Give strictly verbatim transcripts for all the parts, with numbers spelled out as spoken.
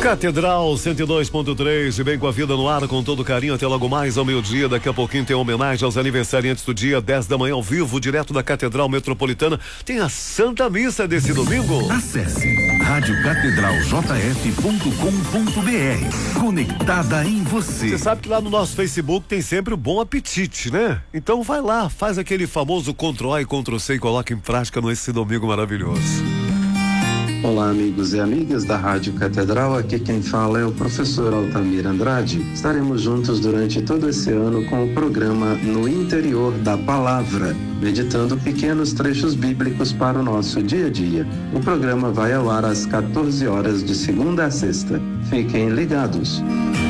Catedral cento e dois ponto três, de bem com a vida no ar, com todo carinho, até logo mais ao meio-dia. Daqui a pouquinho tem homenagem aos aniversariantes do dia, dez da manhã ao vivo, direto da Catedral Metropolitana. Tem a Santa Missa desse domingo. Acesse rádio catedral j f ponto com ponto b r. Conectada em você. Você sabe que lá no nosso Facebook tem sempre o Bom Apetite, né? Então vai lá, faz aquele famoso Ctrl A e Ctrl C e coloca em prática nesse domingo maravilhoso. Olá, amigos e amigas da Rádio Catedral, aqui quem fala é o professor Altamir Andrade. Estaremos juntos durante todo esse ano com o programa No Interior da Palavra, meditando pequenos trechos bíblicos para o nosso dia a dia. O programa vai ao ar às quatorze horas de segunda a sexta. Fiquem ligados.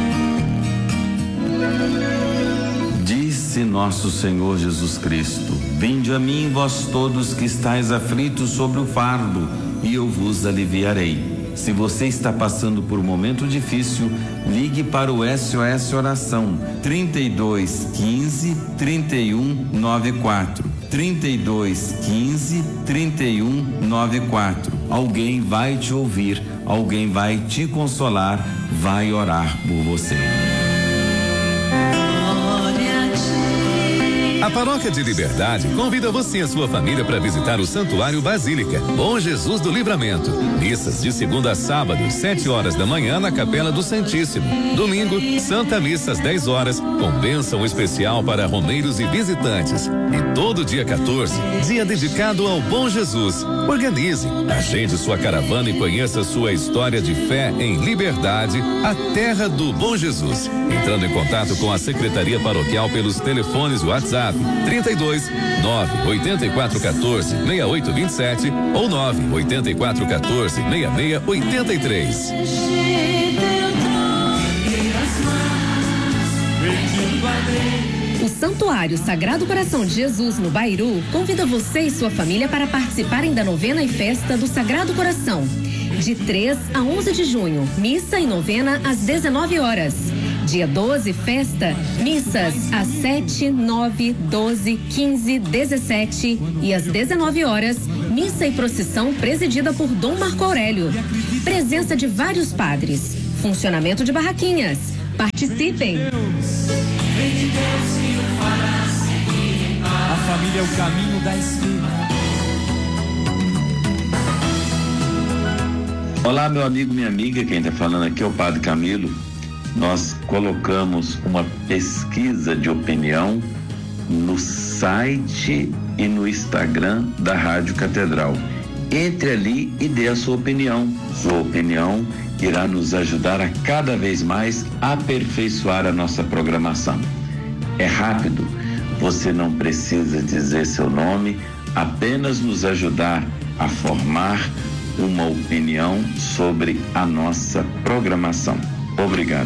Disse nosso Senhor Jesus Cristo: vinde a mim, vós todos que estáis aflitos sobre o fardo, e eu vos aliviarei. Se você está passando por um momento difícil, ligue para o S O S Oração trinta e dois, quinze, trinta e um, noventa e quatro. trinta e dois, quinze, trinta e um, noventa e quatro. Alguém vai te ouvir, alguém vai te consolar, vai orar por você. A Paróquia de Liberdade convida você e a sua família para visitar o Santuário Basílica Bom Jesus do Livramento. Missas de segunda a sábado, sete horas da manhã na Capela do Santíssimo. Domingo, Santa Missa às dez horas, com bênção especial para romeiros e visitantes. E todo dia quatorze, dia dedicado ao Bom Jesus. Organize, agende sua caravana e conheça sua história de fé em Liberdade, a terra do Bom Jesus. Entrando em contato com a Secretaria Paroquial pelos telefones WhatsApp trinta e dois, nove oitenta e quatro quatorze, sessenta e oito vinte e sete ou nove oitenta e quatro quatorze, sessenta e seis oitenta e três. O Santuário Sagrado Coração de Jesus, no Bairu, convida você e sua família para participarem da novena e festa do Sagrado Coração. De três a onze de junho, missa e novena às dezenove horas. Dia doze, festa, missas às sete, nove, doze, quinze, dezessete e às dezenove horas, missa e procissão presidida por Dom Marco Aurélio. Presença de vários padres. Funcionamento de barraquinhas. Participem! A família é o caminho da esquerda. Olá, meu amigo, minha amiga, quem está falando aqui é o Padre Camilo. Nós colocamos uma pesquisa de opinião no site e no Instagram da Rádio Catedral. Entre ali e dê a sua opinião. Sua opinião irá nos ajudar a cada vez mais aperfeiçoar a nossa programação. É rápido, você não precisa dizer seu nome, apenas nos ajudar a formar uma opinião sobre a nossa programação. Obrigado.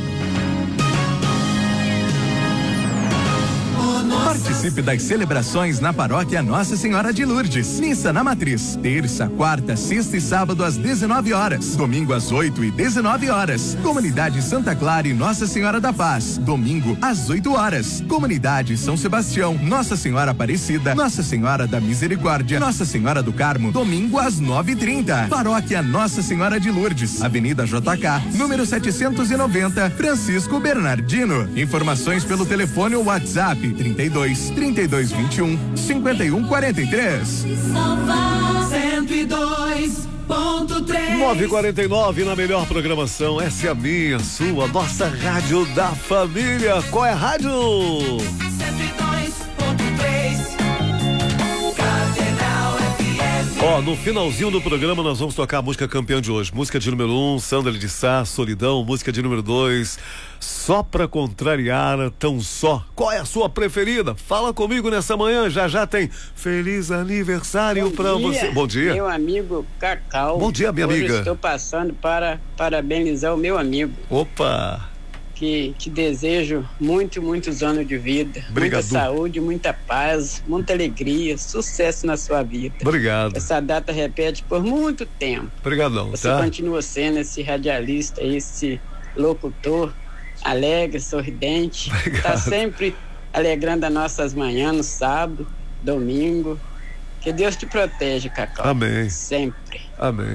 Participe das celebrações na Paróquia Nossa Senhora de Lourdes. Missa na Matriz, terça, quarta, sexta e sábado às dezenove horas. Domingo às oito e dezenove horas. Comunidade Santa Clara e Nossa Senhora da Paz. Domingo às oito horas. Comunidade São Sebastião, Nossa Senhora Aparecida, Nossa Senhora da Misericórdia, Nossa Senhora do Carmo. Domingo às nove e trinta. Paróquia Nossa Senhora de Lourdes, Avenida J K, número setecentos e noventa, Francisco Bernardino. Informações pelo telefone ou WhatsApp trinta e dois, trinta e dois, vinte e um, cinquenta e um, quarenta e três. cento e dois ponto três. nove e quarenta e nove na melhor programação. Essa é a minha, sua, nossa rádio da família. Qual é a rádio? cento e dois ponto três. Catedral F M. Ó, no finalzinho do programa nós vamos tocar a música campeã de hoje. Música de número um, Sandra de Sá, Solidão. Música de número dois, Só Pra Contrariar, Tão Só. Qual é a sua preferida? Fala comigo nessa manhã, já já tem feliz aniversário pra você. Bom dia. Meu amigo Cacau. Bom dia, minha Hoje amiga. Estou passando para parabenizar o meu amigo. Opa. Que, que desejo muito, muitos anos de vida. Obrigado. Muita saúde, muita paz, muita alegria, sucesso na sua vida. Obrigado. Essa data repete por muito tempo. Obrigadão, Você tá? continua sendo esse radialista, esse locutor alegre, sorridente. Está sempre alegrando as nossas manhãs, no sábado, domingo. Que Deus te proteja, Cacau. Amém. Sempre. Amém.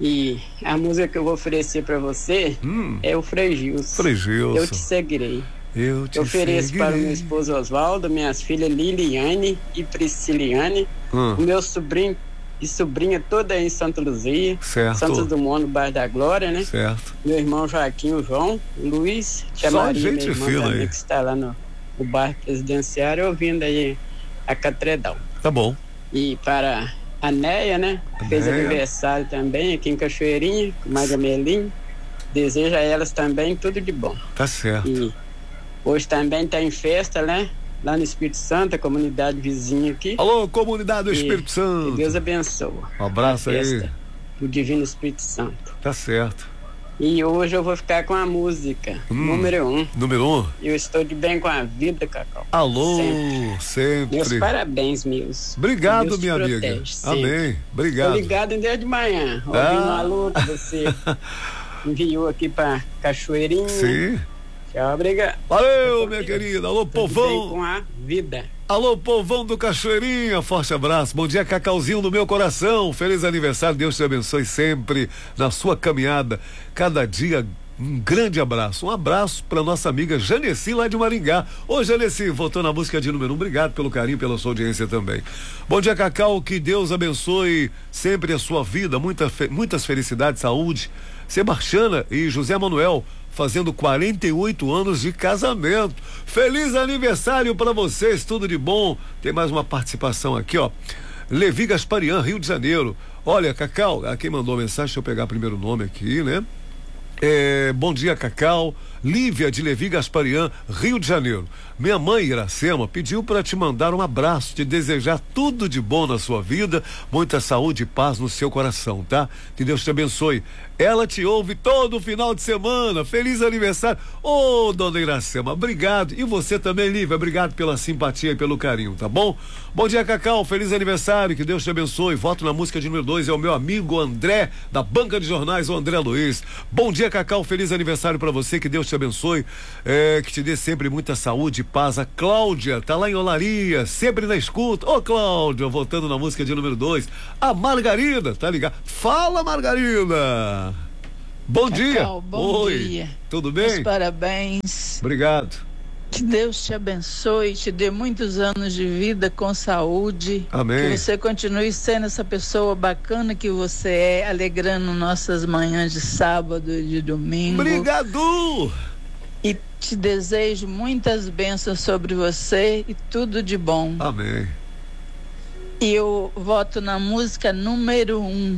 E a música que eu vou oferecer para você hum. é o Frei Gilson. Frei Gilson. Eu te seguirei. Eu te eu ofereço seguirei. Para o meu esposo Oswaldo, minhas filhas Liliane e Prisciliane, hum. o meu sobrinho e sobrinha toda aí em Santa Luzia, certo. Santos Dumont, no bairro da Glória, né? Certo. Meu irmão Joaquim, o João, o Luiz, tia Só Maria, gente meu irmão fina também, aí. que está lá no, no bairro Presidenciário, ouvindo aí a Catredal. Tá bom. E para a Neia, né? A Fez Neia. aniversário também aqui em Cachoeirinha, com Magamelim. Desejo a elas também tudo de bom. Tá certo. E hoje também tem festa, né? Lá no Espírito Santo, a comunidade vizinha aqui. Alô, comunidade do Espírito e, Santo. Que Deus abençoe. Um abraço aí. Do Divino Espírito Santo. Tá certo. E hoje eu vou ficar com a música hum, número um. Número um? Eu estou de bem com a vida, Cacau. Alô, sempre. sempre. Meus parabéns, meus. Obrigado, Deus minha amiga. Protege, amém. Obrigado. Tô ligado em dia de manhã. Ouvindo ah. um alô que você enviou aqui pra Cachoeirinha. Sim. Tchau, obrigado. Valeu, minha querida. Alô, povão. Com a vida. Alô, povão do Cachoeirinha. Forte abraço. Bom dia, Cacauzinho do meu coração. Feliz aniversário. Deus te abençoe sempre na sua caminhada. Cada dia, um grande abraço. Um abraço para nossa amiga Janeci, lá de Maringá. Ô, Janeci, voltou na música de número um. Obrigado pelo carinho, pela sua audiência também. Bom dia, Cacau. Que Deus abençoe sempre a sua vida. Muita, muitas felicidades, saúde. Sebastiana e José Manuel fazendo quarenta e oito anos de casamento. Feliz aniversário para vocês, tudo de bom. Tem mais uma participação aqui, ó. Levi Gasparian, Rio de Janeiro. Olha, Cacau, quem mandou a mensagem, deixa eu pegar primeiro o nome aqui, né? É, bom dia, Cacau. Lívia de Levi Gasparian, Rio de Janeiro. Minha mãe, Iracema, pediu para te mandar um abraço, te desejar tudo de bom na sua vida, muita saúde e paz no seu coração, tá? Que Deus te abençoe. Ela te ouve todo final de semana. Feliz aniversário. Ô, oh, dona Iracema, obrigado. E você também, Lívia, obrigado pela simpatia e pelo carinho, tá bom? Bom dia, Cacau, feliz aniversário, que Deus te abençoe. Voto na música de número dois, é o meu amigo André, da Banca de Jornais, o André Luiz. Bom dia, Cacau, feliz aniversário para você, que Deus te abençoe, é, que te dê sempre muita saúde e paz. A Cláudia, tá lá em Olaria, sempre na escuta. Ô, Cláudia, voltando na música de número dois. A Margarida, tá ligado? Fala, Margarida! Bom Cacau, dia. Bom Oi. dia. Tudo bem? Meus parabéns. Obrigado. Que Deus te abençoe, te dê muitos anos de vida com saúde. Amém. Que você continue sendo essa pessoa bacana que você é, alegrando nossas manhãs de sábado e de domingo. Obrigado. E te desejo muitas bênçãos sobre você e tudo de bom. Amém. E eu voto na música número um.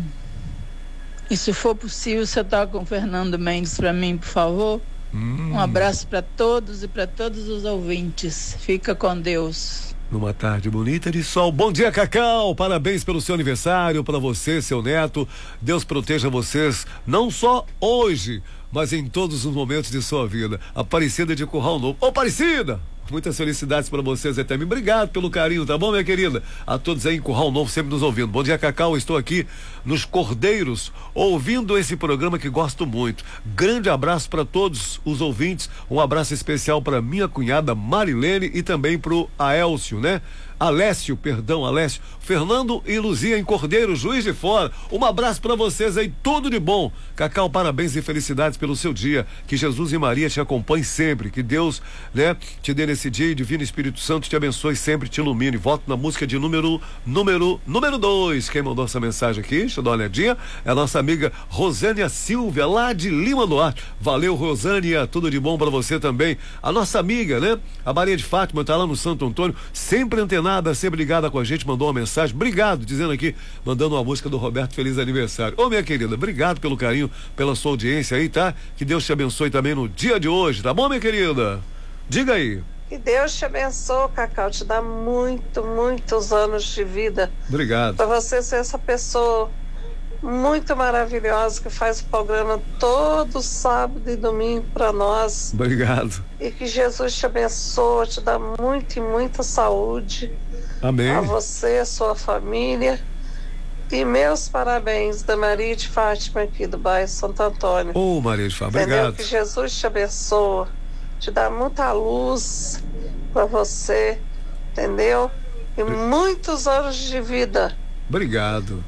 E se for possível, você toca com o Fernando Mendes para mim, por favor. Hum. Um abraço para todos e para todos os ouvintes. Fica com Deus. Numa tarde bonita de sol. Bom dia, Cacau. Parabéns pelo seu aniversário, para você, seu neto. Deus proteja vocês, não só hoje, mas em todos os momentos de sua vida. Aparecida de Curral Novo. Ô, Aparecida! Muitas felicidades para vocês até mim. Obrigado pelo carinho, tá bom, minha querida? A todos aí em Curral Novo, sempre nos ouvindo. Bom dia, Cacau. Estou aqui nos Cordeiros, ouvindo esse programa que gosto muito. Grande abraço para todos os ouvintes. Um abraço especial para minha cunhada Marilene e também pro Aélcio, né? Alessio, perdão, Alessio, Fernando e Luzia em Cordeiro, Juiz de Fora. Um abraço para vocês aí, tudo de bom. Cacau, parabéns e felicidades pelo seu dia. Que Jesus e Maria te acompanhem sempre. Que Deus, né, te dê nesse dia e Divino Espírito Santo te abençoe sempre, te ilumine. Voto na música de número, número, número dois. Quem mandou essa mensagem aqui? Deixa eu dar uma olhadinha. É a nossa amiga Rosânia Silvia, lá de Lima Duarte. Valeu, Rosânia, tudo de bom para você também. A nossa amiga, né, a Maria de Fátima, tá lá no Santo Antônio, sempre antenada, sempre ligada com a gente, mandou uma mensagem, obrigado, dizendo aqui, mandando uma música do Roberto, feliz aniversário. Ô, minha querida, obrigado pelo carinho, pela sua audiência aí, tá? Que Deus te abençoe também no dia de hoje, tá bom, minha querida? Diga aí. Que Deus te abençoe, Cacau, te dá muito, muitos anos de vida. Obrigado. Pra você ser essa pessoa muito maravilhosa que faz o programa todo sábado e domingo para nós. Obrigado. E que Jesus te abençoe, te dá muito e muita saúde. Amém. A você, a sua família. E meus parabéns da Maria de Fátima aqui do bairro Santo Antônio. Ô, oh, Maria de Fátima, entendeu? obrigado. Que Jesus te abençoe, te dá muita luz para você, entendeu? E muitos anos de vida. Obrigado.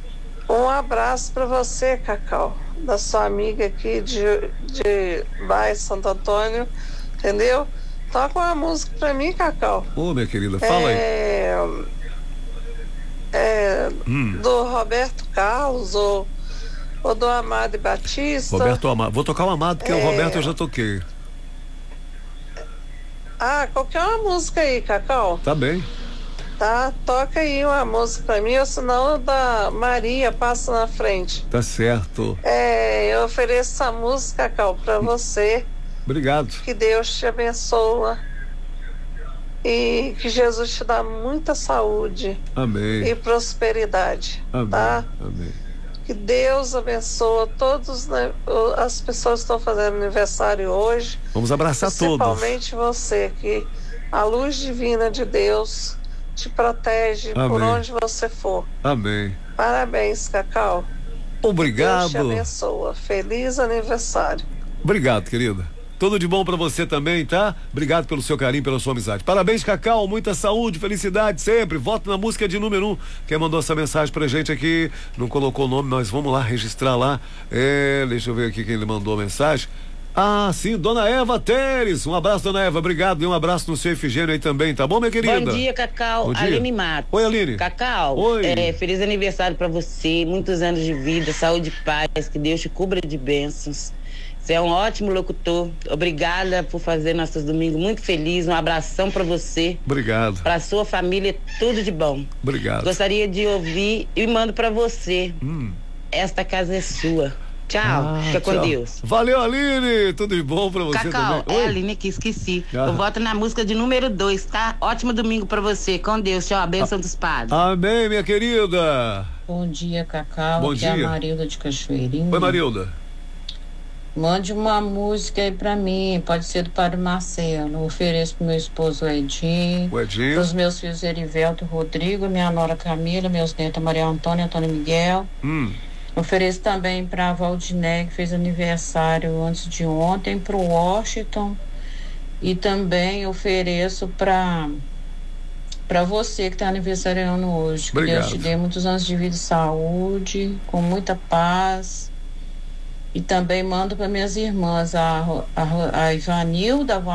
Um abraço para você, Cacau, da sua amiga aqui de, de bairro Santo Antônio, entendeu? Toca uma música para mim, Cacau. Ô, minha querida, fala é, aí. É, Hum. do Roberto Carlos ou, ou do Amado Batista. Roberto Amado. Vou tocar o Amado, porque É. o Roberto eu já toquei. Ah, qualquer uma música aí, Cacau. Tá bem. Tá? Toca aí uma música pra mim, ou senão da Maria Passa na Frente. Tá certo. É, eu ofereço essa música, Cacau, pra você. Obrigado. Que Deus te abençoa. E que Jesus te dá muita saúde Amém. e prosperidade. Amém. Tá? Amém. Que Deus abençoa todos, né, as pessoas que estão fazendo aniversário hoje. Vamos abraçar todos. Principalmente você, que a luz divina de Deus te protege Amém. por onde você for. Amém. Parabéns, Cacau. Obrigado. Deus te abençoa. Feliz aniversário. Obrigado, querida. Tudo de bom pra você também, tá? Obrigado pelo seu carinho, pela sua amizade. Parabéns, Cacau. Muita saúde, felicidade sempre. Voto na música de número um. Quem mandou essa mensagem pra gente aqui, não colocou o nome, nós vamos lá registrar lá. É, deixa eu ver aqui quem ele mandou a mensagem. Ah, sim, Dona Eva Teres. Um abraço, Dona Eva. Obrigado. E um abraço no seu Efigênio aí também, tá bom, minha querida? Bom dia, Cacau. Bom dia. Aline Matos. Oi, Aline. Cacau, Oi. é, feliz aniversário pra você. Muitos anos de vida, saúde e paz. Que Deus te cubra de bênçãos. Você é um ótimo locutor. Obrigada por fazer nossos domingos muito felizes. Um abração pra você. Obrigado. Pra sua família, tudo de bom. Obrigado. Gostaria de ouvir e mando pra você. Hum. Esta casa é sua. Tchau. Ah, Fica com tchau. Deus. Valeu, Aline. Tudo de bom pra você Cacau, também. é Oi. a Aline que esqueci. Ah. Eu voto na música de número dois, tá? Ótimo domingo pra você. Com Deus. Tchau. A bênção dos padres. Amém, minha querida. Bom dia, Cacau. Bom Aqui dia. é a Marilda de Cachoeirinha. Oi, Marilda. Mande uma música aí pra mim. Pode ser do Padre Marcelo. Eu ofereço pro meu esposo Edinho. O Edinho. Pros meus filhos Erivelto e Rodrigo, minha nora Camila, meus netos Maria Antônia, Antônio Miguel. Hum. Ofereço também pra Valdiné, que fez aniversário antes de ontem, pro Washington. E também ofereço pra para você que tá aniversariando hoje. Que Obrigado. Deus te dê muitos anos de vida e saúde, com muita paz. E também mando para minhas irmãs, a, a, a Ivanilda,